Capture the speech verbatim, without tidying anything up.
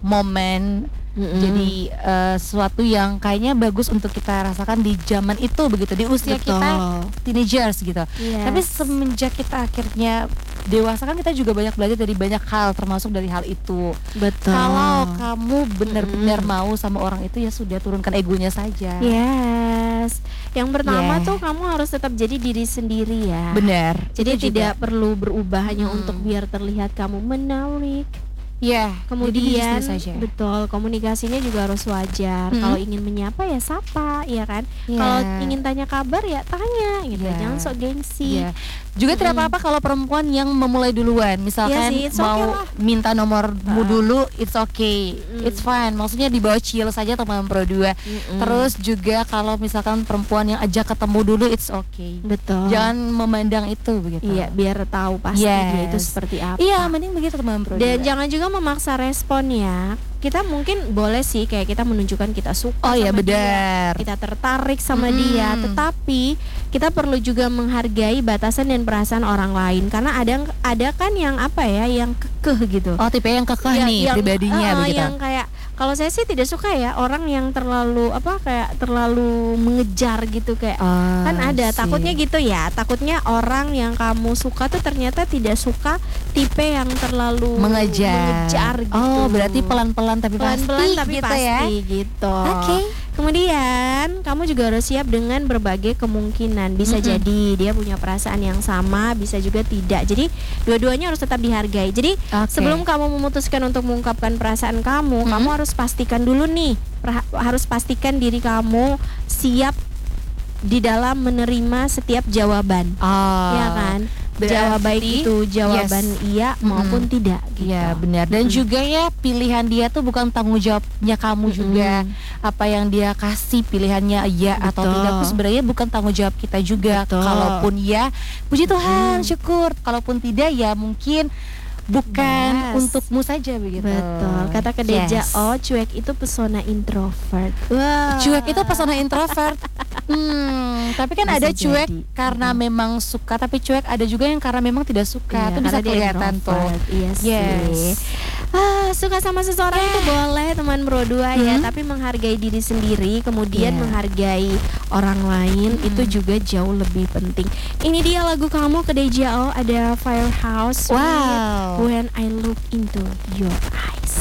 momen. Mm-hmm. Jadi uh, sesuatu yang kayaknya bagus untuk kita rasakan di zaman itu begitu, di usia Betul. Kita teenagers gitu. Yes. Tapi semenjak kita akhirnya dewasa kan kita juga banyak belajar dari banyak hal, termasuk dari hal itu. Betul. Kalau kamu benar-benar mm-hmm. mau sama orang itu, ya sudah, turunkan egonya saja. Yes. Yang pertama yeah. tuh kamu harus tetap jadi diri sendiri ya. Benar. Jadi itu tidak juga. Perlu berubah hanya hmm. untuk biar terlihat kamu menarik. Ya, kemudian betul, komunikasinya juga harus wajar. Hmm. Kalau ingin menyapa ya sapa, ya kan. Yeah. Kalau ingin tanya kabar ya tanya, gitu. Yeah. Jangan sok gengsi. Yeah. Juga tidak hmm. apa-apa kalau perempuan yang memulai duluan, misalkan yeah, sih, mau okay minta nomormu uh. dulu, it's okay, mm. it's fine. Maksudnya dibawa chill saja teman Pro dua. Mm-mm. Terus juga kalau misalkan perempuan yang ajak ketemu dulu, it's okay. Betul. Jangan memandang itu begitu. Iya, biar tahu pasti yes. dia itu seperti apa. Iya, mending begitu teman Pro dua. Dan jangan juga memaksa respon ya. Kita mungkin boleh sih kayak kita menunjukkan kita suka oh, sama ya, benar. dia, kita tertarik sama hmm. dia, tetapi kita perlu juga menghargai batasan dan perasaan orang lain, karena ada ada kan yang apa ya, yang kekeh gitu. Oh, tipe yang kekeh ya, nih yang, pribadinya uh, begitu. Yang kayak kalau saya sih tidak suka ya orang yang terlalu apa kayak terlalu mengejar gitu kayak oh, kan ada sih. Takutnya gitu ya, takutnya orang yang kamu suka tuh ternyata tidak suka tipe yang terlalu mengejar, mengejar gitu. Oh, berarti pelan-pelan tapi pelan-pelan pasti tapi gitu pasti ya. Gitu. Oke. Okay. Kemudian kamu juga harus siap dengan berbagai kemungkinan. Bisa mm-hmm. jadi dia punya perasaan yang sama, bisa juga tidak. Jadi dua-duanya harus tetap dihargai. Jadi okay. sebelum kamu memutuskan untuk mengungkapkan perasaan kamu, mm-hmm. kamu harus pastikan dulu nih, pra- harus pastikan diri kamu siap di dalam menerima setiap jawaban. Oh. Ya kan? Jawab baik itu jawaban yes. iya maupun hmm. tidak gitu. Ya benar. Dan hmm. juga ya pilihan dia tuh bukan tanggung jawabnya kamu hmm. juga. Apa yang dia kasih pilihannya iya Betul. Atau tidak itu sebenarnya bukan tanggung jawab kita juga. Betul. Kalaupun ya puji Tuhan hmm. syukur. Kalaupun tidak ya mungkin bukan yes. untukmu saja begitu. Betul. Kata Kedeja, yes. oh cuek itu pesona introvert. Wow. Cuek itu pesona introvert. Hmm, tapi kan bisa ada cuek jadi. Karena hmm. memang suka, tapi cuek ada juga yang karena memang tidak suka. Itu iya, bisa kelihatan tuh. Iya yes. sih. Ah, suka sama seseorang yeah. itu boleh teman Pro dua hmm. ya, tapi menghargai diri sendiri, kemudian yeah. menghargai orang lain hmm. itu juga jauh lebih penting. Ini dia lagu kamu Kedeja, oh ada Firehouse. Wow. When I Look Into Your Eyes.